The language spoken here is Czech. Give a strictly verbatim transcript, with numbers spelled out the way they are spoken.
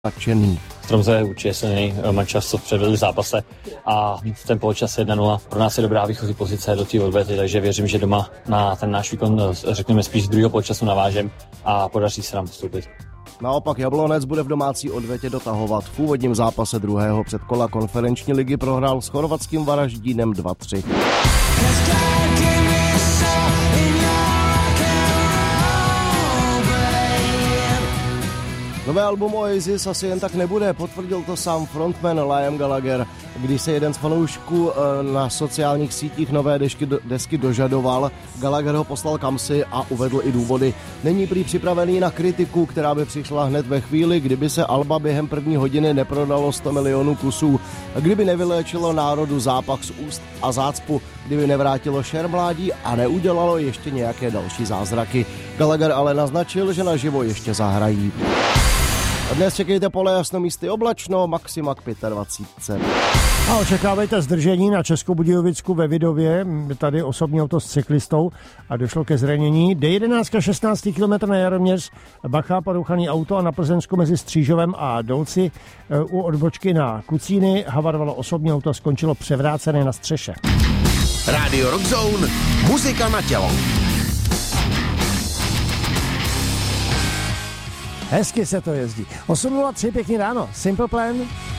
nadšený. Tromsø je určitě silný mančas, co předvedli v zápase a ten poločas jedna nula. Pro nás je dobrá výchozí pozice do té odvety, takže věřím, že doma na ten náš výkon, řekněme spíš z druhého poločasu navážem a podaří se nám postoupit. Naopak Jablonec bude v domácí odvetě dotahovat. V úvodním zápase druhého předkola konferenční ligy prohrál s chorvatským Varaždínem dva tři. Nové album Oasis asi jen tak nebude, potvrdil to sám frontman Liam Gallagher. Když se jeden z fanoušků na sociálních sítích nové desky, desky dožadoval, Gallagher ho poslal kamsi a uvedl i důvody. Není prý připravený na kritiku, která by přišla hned ve chvíli, kdyby se alba během první hodiny neprodalo sto milionů kusů, kdyby nevyléčilo národu zápach z úst a zácpu, kdyby nevrátilo šermládí a neudělalo ještě nějaké další zázraky. Gallagher ale naznačil, že naživo ještě zahrají. A dnes čekejte pole jasno, místy oblačno, maxima k dvacet pět. A očekávejte zdržení na Českobudějovicku ve Vidově, tady osobní auto s cyklistou a došlo ke zranění. D jedenáct šestnáct kilometrů na Jaroměř, bacha, porouchaný auto a na Plzeňsku mezi Střížovem a Dolci u odbočky na Kucíny havarovalo osobní auto a skončilo převrácené na střeše. Radio Rock Zone, muzika na tělo. Hezky se to jezdí. osm nula tři, pěkný ráno. Simple Plan.